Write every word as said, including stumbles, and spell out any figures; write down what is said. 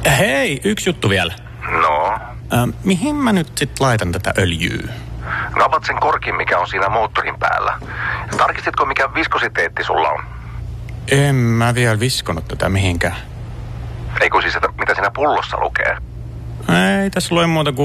Hei, yksi juttu vielä. No? Äh, mihin mä nyt sit laitan tätä öljyä? Napat sen korkin, mikä on siinä moottorin päällä. Tarkistitko, mikä viskositeetti sulla on? En mä vielä viskonut tätä mihinkään. Ei kun siis, että mitä siinä pullossa lukee? Ei tässä lue muuta kuin